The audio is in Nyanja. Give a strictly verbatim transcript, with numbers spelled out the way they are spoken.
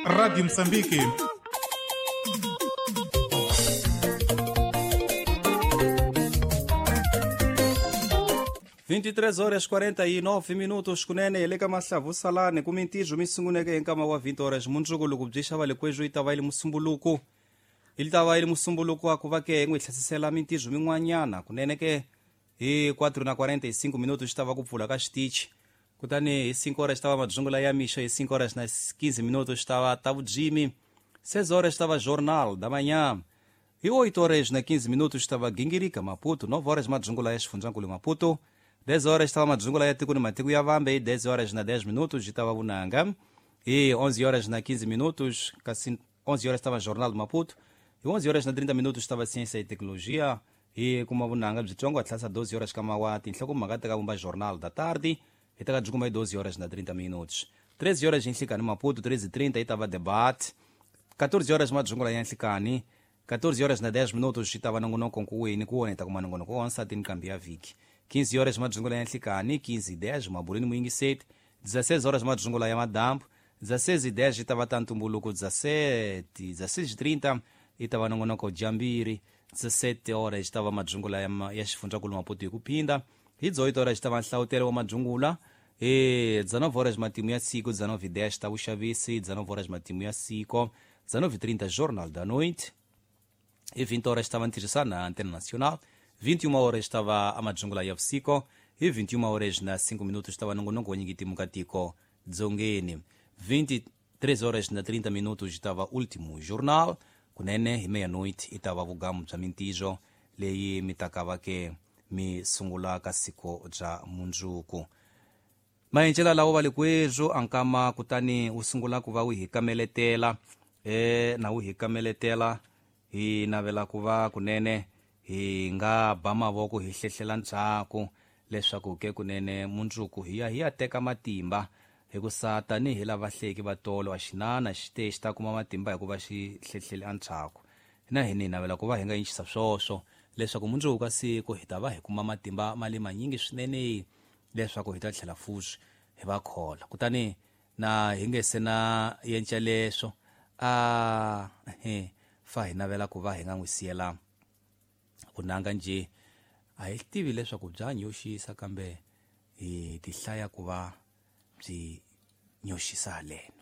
Rádio Moçambique. vinte e três horas quarenta e nove minutos kunene eleka mahlavu salane kumintijo misunguneke enkama wa vinte horas munjukulu kubjisha vale kwejo itava ili musumbuluku ilitava ili musumbuluku akuvake engwehlasisela mintijo min'wanyana kuneneke hi quatro na quarenta e cinco minutos estava kupfula ka xitichi kutani hi cinco horas estava madzungula ya mixa hi cinco horas na quinze minutos estava tavu jimmy seis horas estava jornal da manhã hi oito horas na quinze minutos estava gingirika Maputo nove horas madzungula ya xifundzakulu Maputo dez horas estava madzungula ya tiku ni matiku ya vambe e dez horas na dez minutos estava Bunanga e onze horas na quinze minutos onze horas estava jornal do Maputo e onze horas na trinta minutos estava ciência e tecnologia e kuma Bunanga bzitongo atlasa doze horas kama wa tinhloko makata ka bumba jornal da tarde e taka dzukuma doze horas na trinta minutos treze horas em Nhlikani Maputo treze e trinta estava debate quatorze horas madzungula ya Nhlikani quatorze horas na dez minutos estava nongonoko nkuweni kuoneta kuma nongonoko onsa tini kambi ya viki quinze horas madzungula ya Nhlikani quinze e dez mabulini muingi sete dezesseis horas madzungula ya Madambo dezesseis e dez estava Tantumbuluku dezessete dezesseis e trinta estava nongonoko Jambiri dezessete horas estava madzungula ya, ya xifundzakulu Maputo hi kuphinda hi dezoito horas estava nhlawutelo wa madzungula e dezenove horas matimu ya siku dezenove e dez estava o Xavisi dezenove horas matimu ya siku dezenove e trinta jornal da noite e vinte horas estava ntirisana na antena nacional vinte e uma horas estava a madzungula ya vusiku e vinte e uma horas na cinco minutos estava nongonoko wanyingiti mukatiko dzongeni vinte e três horas na trinta minutos estava último jornal kunene hi meia-noite estava vugamu bya mintijo leyi mi takava ke mi sungulaka siku bya mundzuku maendlela lawo va le kwejo ankama kutani wu sungula ku va wu hi kameletela e na wu hi kameletela hi navela ku va kunene hi nga ba mavoko hi hlehlela ntshaku leswaku ke kunene mundzuku hi ya hi ya teka matimba hikusa tanihi lava hleki va tolo wa xinana xite xi ta kuma matimba hi ku va xi hlehlele a ntshaku hina hi ni navela ku va hi nga yinxisa swoswo leswaku mundzuku ka siku hi ta va hi kuma matimba mali manyingi swinene leswaku hi ta tlhela futhi hi va khola kutani na hi nge se na yenca leswo a he fa hi navela ku va hi nga n'wi siyela kunanga nje a hi tivi leswaku bya nyoxisa kambe hi tihlaya ku va byi nyoxisa haleno